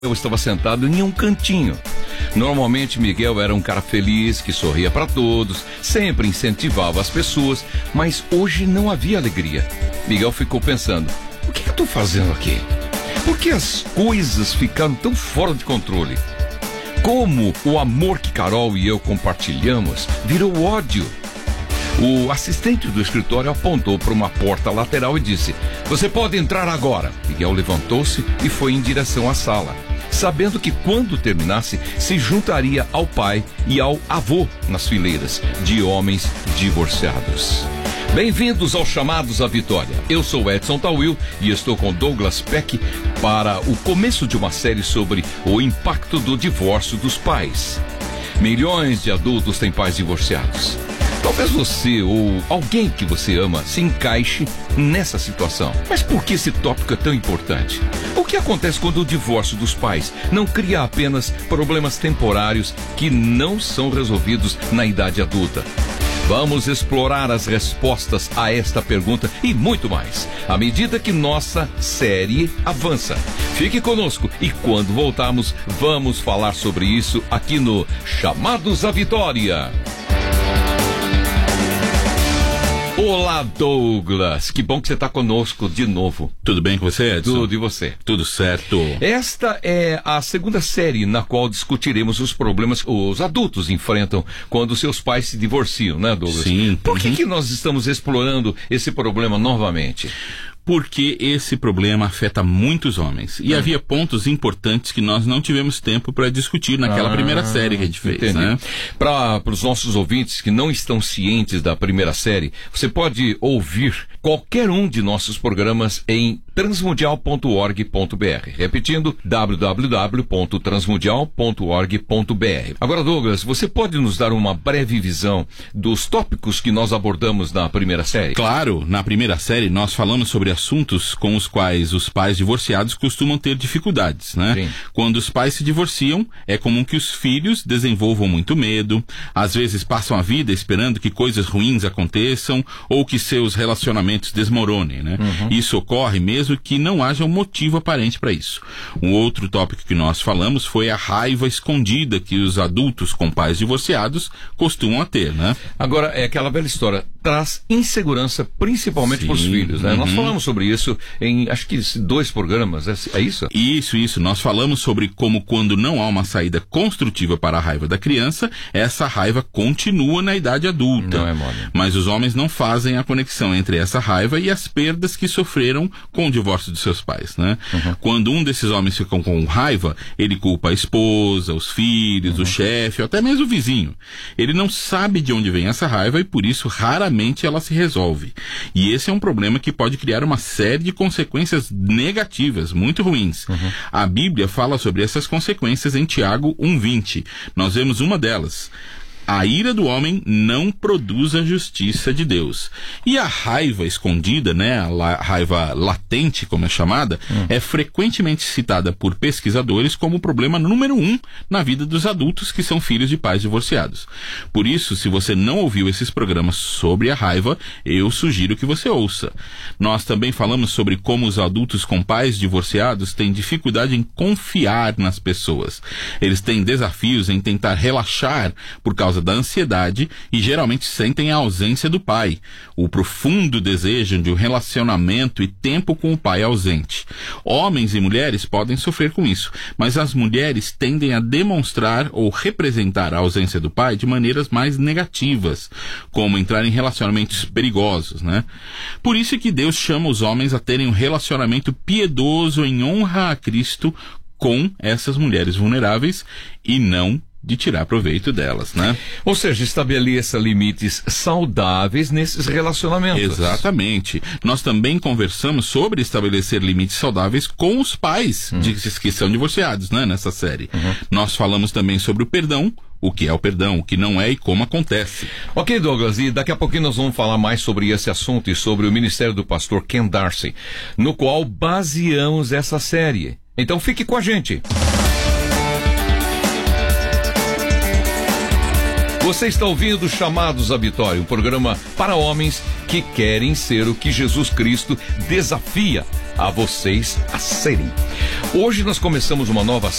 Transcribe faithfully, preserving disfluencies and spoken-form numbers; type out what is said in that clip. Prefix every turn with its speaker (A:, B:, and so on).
A: Eu estava sentado em um cantinho. Normalmente Miguel era um cara feliz, que sorria para todos, sempre incentivava as pessoas, mas hoje não havia alegria. Miguel ficou pensando, o que eu estou fazendo aqui? Por que as coisas ficaram tão fora de controle? Como o amor que Carol e eu compartilhamos virou ódio? O assistente do escritório apontou para uma porta lateral e disse, você pode entrar agora. Miguel levantou-se e foi em direção à sala, sabendo que quando terminasse, se juntaria ao pai e ao avô nas fileiras de homens divorciados. Bem-vindos aos Chamados à Vitória. Eu sou Edson Tawil e estou com Douglas Peck para o começo de uma série sobre o impacto do divórcio dos pais. Milhões de adultos têm pais divorciados. Talvez você ou alguém que você ama se encaixe nessa situação. Mas por que esse tópico é tão importante? O que acontece quando o divórcio dos pais não cria apenas problemas temporários que não são resolvidos na idade adulta? Vamos explorar as respostas a esta pergunta e muito mais, à medida que nossa série avança. Fique conosco e quando voltarmos, vamos falar sobre isso aqui no Chamados à Vitória. Olá, Douglas. Que bom que você está conosco de novo.
B: Tudo bem com você, Edson?
A: Tudo, e você?
B: Tudo certo.
A: Esta é a segunda série na qual discutiremos os problemas que os adultos enfrentam quando seus pais se divorciam, né, Douglas?
B: Sim.
A: Por que,
B: uhum.
A: que nós estamos explorando esse problema novamente?
B: Porque esse problema afeta muitos homens. E hum. havia pontos importantes que nós não tivemos tempo para discutir naquela ah, primeira série que a gente fez.
A: Entendi.
B: Né?
A: Para os nossos ouvintes que não estão cientes da primeira série, você pode ouvir qualquer um de nossos programas em transmundial ponto org ponto b r. Repetindo, w w w ponto transmundial ponto org ponto b r. Agora, Douglas, você pode nos dar uma breve visão dos tópicos que nós abordamos na primeira série?
B: Claro, na primeira série nós falamos sobre assuntos com os quais os pais divorciados costumam ter dificuldades, né?
A: Sim.
B: Quando os pais se divorciam, é comum que os filhos desenvolvam muito medo, às vezes passam a vida esperando que coisas ruins aconteçam ou que seus relacionamentos desmoronem, né? Uhum. Isso ocorre mesmo que não haja um motivo aparente para isso. Um outro tópico que nós falamos foi a raiva escondida que os adultos com pais divorciados costumam a ter, né?
A: Agora, é aquela velha história, traz insegurança principalmente para os filhos, né? Uhum. Nós falamos sobre isso em, acho que dois programas, é, é isso?
B: Isso, isso. Nós falamos sobre como quando não há uma saída construtiva para a raiva da criança, essa raiva continua na idade adulta.
A: Não é mole.
B: Mas os homens não fazem a conexão entre essa raiva e as perdas que sofreram com o divórcio de seus pais, né? Uhum. Quando um desses homens fica com raiva, ele culpa a esposa, os filhos, uhum. o chefe, ou até mesmo o vizinho. Ele não sabe de onde vem essa raiva e por isso raramente ela se resolve. E esse é um problema que pode criar uma série de consequências negativas, muito ruins. Uhum. A Bíblia fala sobre essas consequências em Tiago um vinte. Nós vemos uma delas. A ira do homem não produz a justiça de Deus. E a raiva escondida, né, a la- raiva latente, como é chamada, hum. é frequentemente citada por pesquisadores como o problema número um na vida dos adultos que são filhos de pais divorciados. Por isso, se você não ouviu esses programas sobre a raiva, eu sugiro que você ouça. Nós também falamos sobre como os adultos com pais divorciados têm dificuldade em confiar nas pessoas. Eles têm desafios em tentar relaxar por causa da ansiedade e geralmente sentem a ausência do pai, o profundo desejo de um relacionamento e tempo com o pai ausente. Homens e mulheres podem sofrer com isso, mas as mulheres tendem a demonstrar ou representar a ausência do pai de maneiras mais negativas, como entrar em relacionamentos perigosos, né? Por isso é que Deus chama os homens a terem um relacionamento piedoso em honra a Cristo com essas mulheres vulneráveis e não de tirar proveito delas, né?
A: Ou seja, estabeleça limites saudáveis nesses relacionamentos.
B: Exatamente. Nós também conversamos sobre estabelecer limites saudáveis com os pais hum. de, que são divorciados, né? Nessa série. Uhum. Nós falamos também sobre o perdão, o que é o perdão, o que não é e como acontece.
A: Ok, Douglas, e daqui a pouquinho nós vamos falar mais sobre esse assunto e sobre o ministério do pastor Ken Darcy, no qual baseamos essa série. Então fique com a gente. Você está ouvindo Chamados à Vitória, um programa para homens que querem ser o que Jesus Cristo desafia a vocês a serem. Hoje nós começamos uma nova